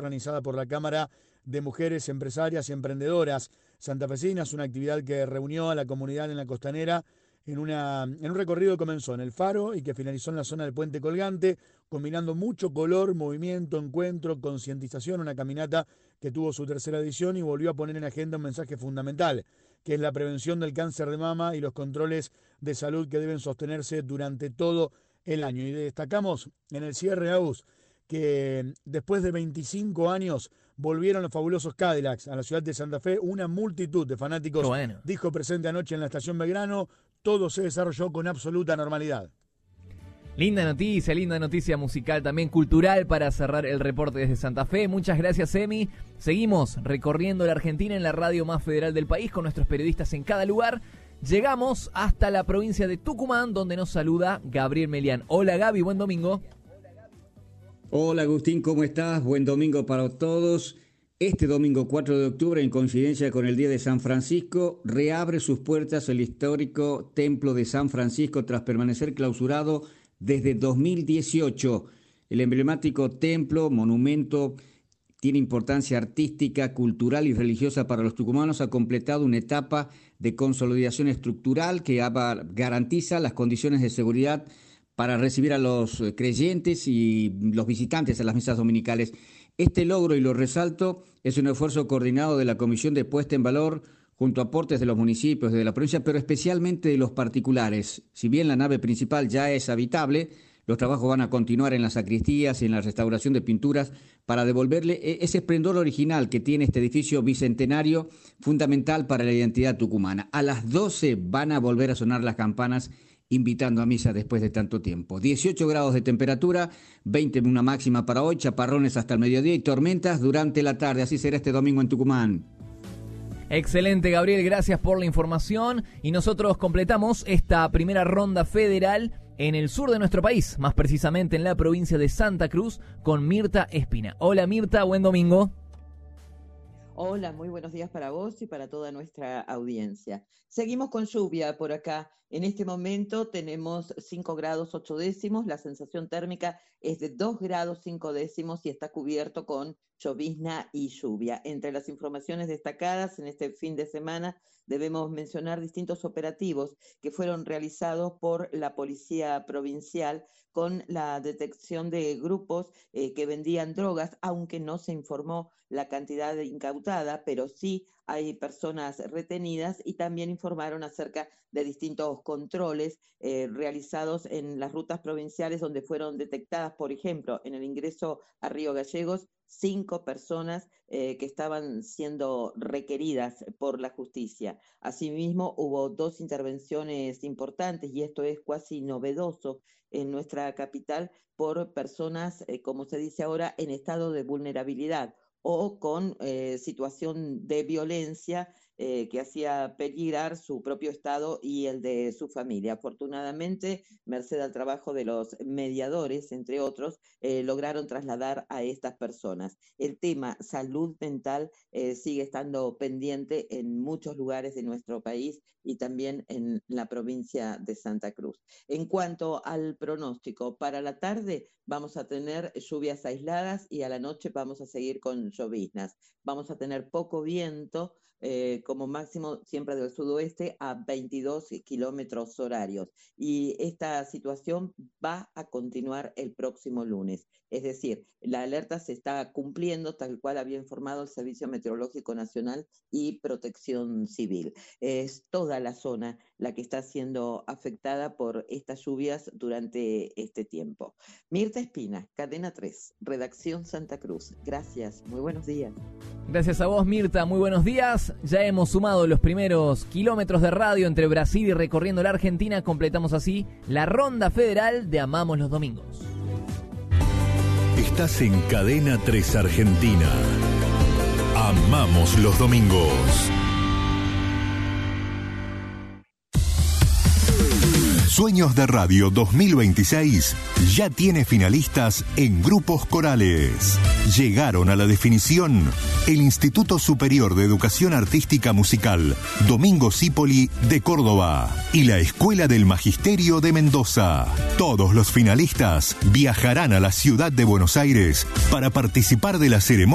organizada por la Cámara de Mujeres Empresarias y Emprendedoras Santafesinas, una actividad que reunió a la comunidad en la Costanera en un recorrido que comenzó en el Faro y que finalizó en la zona del Puente Colgante, combinando mucho color, movimiento, encuentro, concientización, una caminata que tuvo su tercera edición y volvió a poner en agenda un mensaje fundamental, que es la prevención del cáncer de mama y los controles de salud que deben sostenerse durante todo el año. Y destacamos en el cierre, Agus, que después de 25 años volvieron los fabulosos Cadillacs a la ciudad de Santa Fe. Una multitud de fanáticos dijo presente anoche en la estación Belgrano. Todo se desarrolló con absoluta normalidad. Linda noticia musical, también cultural, para cerrar el reporte desde Santa Fe. Muchas gracias, Emi. Seguimos recorriendo la Argentina en la radio más federal del país con nuestros periodistas en cada lugar. Llegamos hasta la provincia de Tucumán, donde nos saluda Gabriel Melián. Hola, Gaby, buen domingo. Hola, Agustín, ¿cómo estás? Buen domingo para todos. Este domingo 4 de octubre, en coincidencia con el Día de San Francisco, reabre sus puertas el histórico Templo de San Francisco tras permanecer clausurado desde 2018. El emblemático templo, monumento, tiene importancia artística, cultural y religiosa para los tucumanos. Ha completado una etapa de consolidación estructural que garantiza las condiciones de seguridad para recibir a los creyentes y los visitantes a las misas dominicales. Este logro, y lo resalto, es un esfuerzo coordinado de la Comisión de Puesta en Valor junto a aportes de los municipios, de la provincia, pero especialmente de los particulares. Si bien la nave principal ya es habitable, los trabajos van a continuar en las sacristías y en la restauración de pinturas para devolverle ese esplendor original que tiene este edificio bicentenario, fundamental para la identidad tucumana. A las 12 van a volver a sonar las campanas, invitando a misa después de tanto tiempo. 18 grados de temperatura, 20 una máxima para hoy, chaparrones hasta el mediodía y tormentas durante la tarde. Así será este domingo en Tucumán. Excelente, Gabriel, gracias por la información. Y nosotros completamos esta primera ronda federal en el sur de nuestro país, más precisamente en la provincia de Santa Cruz, con Mirta Espina. Hola, Mirta, buen domingo. Hola, muy buenos días para vos y para toda nuestra audiencia. Seguimos con lluvia por acá. En este momento tenemos 5 grados 8 décimos, la sensación térmica es de 2 grados 5 décimos y está cubierto con llovizna y lluvia. Entre las informaciones destacadas en este fin de semana debemos mencionar distintos operativos que fueron realizados por la Policía Provincial con la detección de grupos que vendían drogas, aunque no se informó la cantidad incautada, pero sí hay personas retenidas, y también informaron acerca de distintos controles realizados en las rutas provinciales donde fueron detectadas, por ejemplo, en el ingreso a Río Gallegos, 5 personas que estaban siendo requeridas por la justicia. Asimismo, hubo 2 intervenciones importantes, y esto es casi novedoso en nuestra capital, por personas, como se dice ahora, en estado de vulnerabilidad o con situación de violencia que hacía peligrar su propio estado y el de su familia. Afortunadamente, merced al trabajo de los mediadores, entre otros, lograron trasladar a estas personas. El tema salud mental sigue estando pendiente en muchos lugares de nuestro país y también en la provincia de Santa Cruz. En cuanto al pronóstico, para la tarde vamos a tener lluvias aisladas y a la noche vamos a seguir con lloviznas. Vamos a tener poco viento, como máximo siempre del sudoeste a 22 kilómetros horarios. Y esta situación va a continuar el próximo lunes. Es decir, la alerta se está cumpliendo tal cual había informado el Servicio Meteorológico Nacional y Protección Civil. Es toda la zona la que está siendo afectada por estas lluvias durante este tiempo. Mirta Espina, Cadena 3, Redacción Santa Cruz. Gracias, muy buenos días. Gracias a vos, Mirta, muy buenos días. Ya hemos sumado los primeros kilómetros de radio entre Brasil y recorriendo la Argentina. Completamos así la ronda federal de Amamos los Domingos. Estás en Cadena 3 Argentina. Amamos los domingos. Sueños de Radio 2026 ya tiene finalistas en grupos corales. Llegaron a la definición el Instituto Superior de Educación Artística Musical Domingo Cipolli de Córdoba y la Escuela del Magisterio de Mendoza. Todos los finalistas viajarán a la ciudad de Buenos Aires para participar de la ceremonia